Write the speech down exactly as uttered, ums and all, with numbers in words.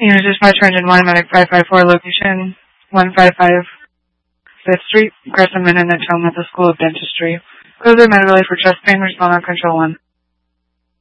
Unit Dispatch Engine one, Medic five five four, location one five five fifth Street, Crescent Minute, Home at the School of Dentistry. Close the med relay for chest pain, respond on control one.